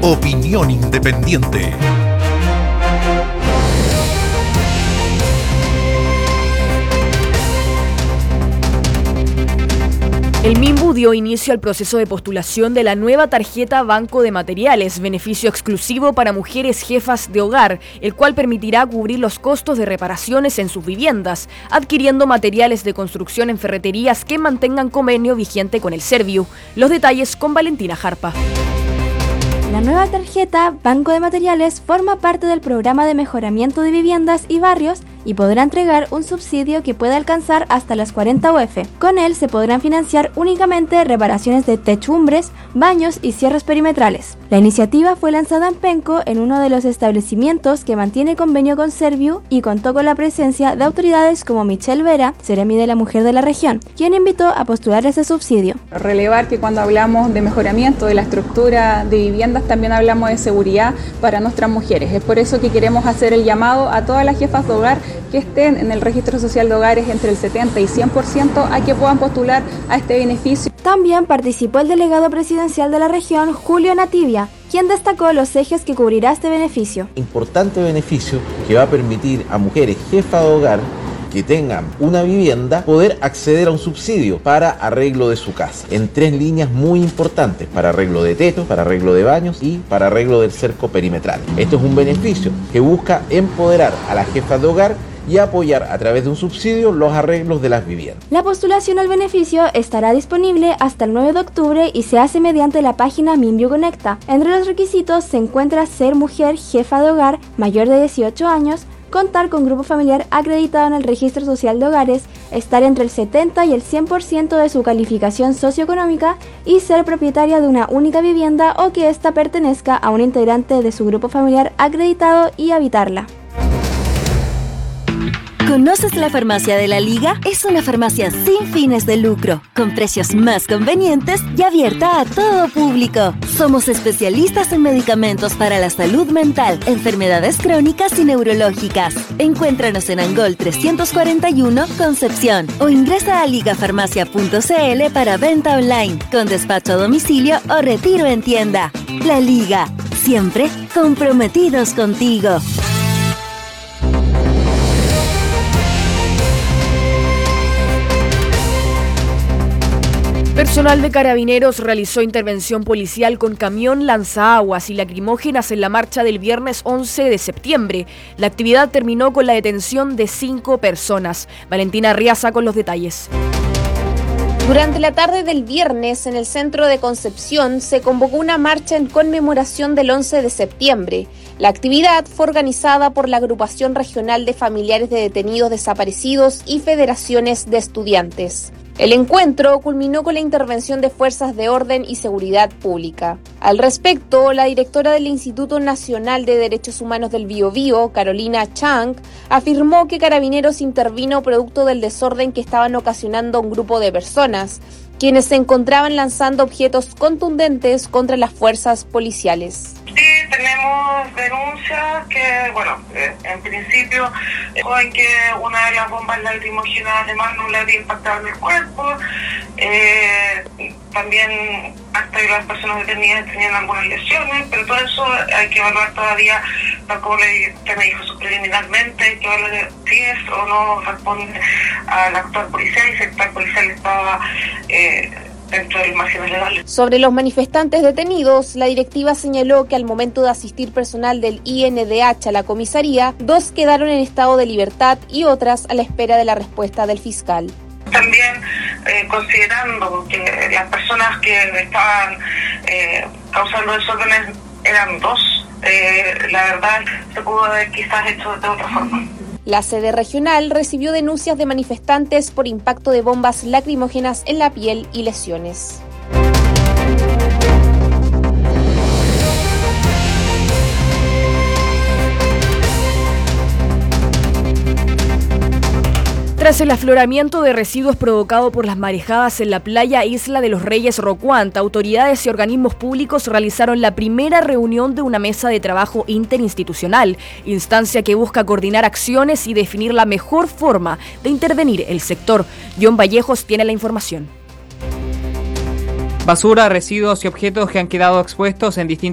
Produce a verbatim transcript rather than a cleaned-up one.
Opinión independiente. El Minbu dio inicio al proceso de postulación de la nueva tarjeta Banco de Materiales, beneficio exclusivo para mujeres jefas de hogar, el cual permitirá cubrir los costos de reparaciones en sus viviendas, adquiriendo materiales de construcción en ferreterías que mantengan convenio vigente con el Serviu. Los detalles con Valentina Jarpa. La nueva tarjeta Banco de Materiales forma parte del programa de mejoramiento de viviendas y barrios y podrá entregar un subsidio que puede alcanzar hasta las cuarenta U F. Con él se podrán financiar únicamente reparaciones de techumbres, baños y cierres perimetrales. La iniciativa fue lanzada en Penco, en uno de los establecimientos que mantiene convenio con Serviu, y contó con la presencia de autoridades como Michelle Vera, Seremi de la Mujer de la región, quien invitó a postular ese subsidio. Relevar que cuando hablamos de mejoramiento de la estructura de viviendas también hablamos de seguridad para nuestras mujeres. Es por eso que queremos hacer el llamado a todas las jefas de hogar que estén en el registro social de hogares entre el setenta y cien por ciento a que puedan postular a este beneficio. También participó el delegado presidencial de la región, Julio Nativia, quien destacó los ejes que cubrirá este beneficio. Importante beneficio que va a permitir a mujeres jefas de hogar que tengan una vivienda poder acceder a un subsidio para arreglo de su casa, en tres líneas muy importantes: para arreglo de techo, para arreglo de baños y para arreglo del cerco perimetral. Esto es un beneficio que busca empoderar a las jefas de hogar y apoyar a través de un subsidio los arreglos de las viviendas. La postulación al beneficio estará disponible hasta el nueve de octubre y se hace mediante la página Minbu Conecta. Entre los requisitos se encuentra ser mujer jefa de hogar mayor de dieciocho años, contar con grupo familiar acreditado en el registro social de hogares, estar entre el setenta y el cien por ciento de su calificación socioeconómica y ser propietaria de una única vivienda o que ésta pertenezca a un integrante de su grupo familiar acreditado y habitarla. ¿Conoces la Farmacia de la Liga? Es una farmacia sin fines de lucro, con precios más convenientes y abierta a todo público. Somos especialistas en medicamentos para la salud mental, enfermedades crónicas y neurológicas. Encuéntranos en Angol trescientos cuarenta y uno, Concepción, o ingresa a ligafarmacia punto c l para venta online, con despacho a domicilio o retiro en tienda. La Liga, siempre comprometidos contigo. Personal de Carabineros realizó intervención policial con camión lanzaaguas y lacrimógenas en la marcha del viernes once de septiembre. La actividad terminó con la detención de cinco personas. Valentina Riaza con los detalles. Durante la tarde del viernes, en el centro de Concepción, se convocó una marcha en conmemoración del once de septiembre. La actividad fue organizada por la Agrupación Regional de Familiares de Detenidos Desaparecidos y Federaciones de Estudiantes. El encuentro culminó con la intervención de fuerzas de orden y seguridad pública. Al respecto, la directora del Instituto Nacional de Derechos Humanos del Biobío, Carolina Chang, afirmó que Carabineros intervino producto del desorden que estaban ocasionando un grupo de personas, quienes se encontraban lanzando objetos contundentes contra las fuerzas policiales. Sí, tenemos denuncias que, bueno, eh, en principio, en que una de las bombas lacrimógenas además no le había impactado en el cuerpo. Eh, también hasta que las personas detenidas tenían algunas lesiones, pero todo eso hay que evaluar todavía, tal como le, que me dijo preliminarmente, hay que evaluar si es o no responde al actual policial y si el actual policial estaba eh, dentro del margen legal. Sobre los manifestantes detenidos, la directiva señaló que al momento de asistir personal del I N D H a la comisaría, dos quedaron en estado de libertad y otras a la espera de la respuesta del fiscal. También eh, considerando que las personas que estaban eh, causando desórdenes eran dos, eh, la verdad se pudo haber quizás hecho de otra forma. La sede regional recibió denuncias de manifestantes por impacto de bombas lacrimógenas en la piel y lesiones. Tras el afloramiento de residuos provocado por las marejadas en la playa Isla de los Reyes Rocuanta, autoridades y organismos públicos realizaron la primera reunión de una mesa de trabajo interinstitucional, instancia que busca coordinar acciones y definir la mejor forma de intervenir el sector. John Vallejos tiene la información. Basura, residuos y objetos que han quedado expuestos en distintos